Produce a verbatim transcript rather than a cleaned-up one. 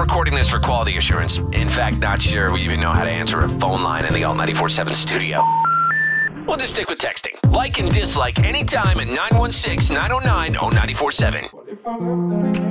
recording this for quality assurance. In fact, not sure we even know how to answer a phone line in the Alt ninety-four point seven studio. We'll just stick with texting. Like and dislike anytime at nine one six, nine oh nine, oh nine four seven.